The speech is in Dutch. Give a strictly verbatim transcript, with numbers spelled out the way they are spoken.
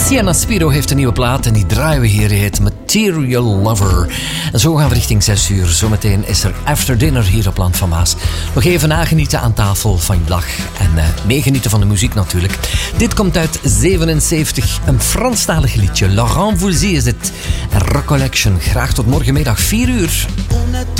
Sienna Spiro heeft een nieuwe plaat en die draaien we hier. Die heet Material Lover. En zo gaan we richting zes uur. Zometeen is er After Dinner hier op Land van Maas. Nog even nagenieten aan tafel van je dag. En uh, meegenieten van de muziek natuurlijk. Dit komt uit zevenenzeventig. Een Franstalig liedje. Laurent Voulzy is het. En Recollection. Graag tot morgenmiddag vier uur.